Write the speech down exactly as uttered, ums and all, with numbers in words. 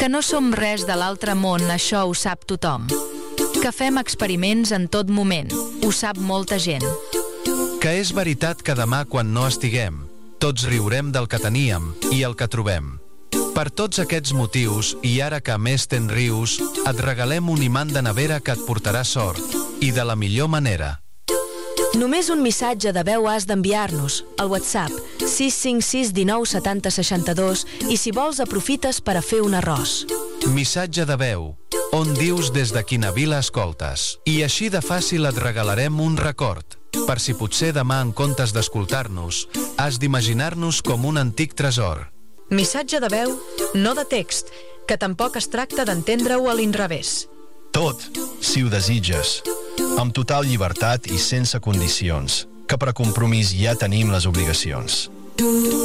Que no som res de l'altre món, això ho sap tothom. Que fem experiments en tot moment, ho sap molta gent. Que és veritat que demà, quan no estiguem, tots riurem del que teníem i el que trobem. Per tots aquests motius, i ara que a més te'n rius, et regalem un imant de nevera que et portarà sort, i de la millor manera. Només un missatge de veu has d'enviar-nos al WhatsApp sis cinc sis un nou set zero sis dos i si vols aprofites per a fer un arròs. Missatge de veu, on dius des de quina vila escoltes. I així de fàcil et regalarem un record, per si potser demà en comptes d'escoltar-nos, has d'imaginar-nos com un antic tresor. Missatge de veu, no de text, que tampoc es tracta d'entendre-ho a l'inrevés. Tot, si ho desitges, amb total llibertat i sense condicions, que per compromís ja tenim les obligacions.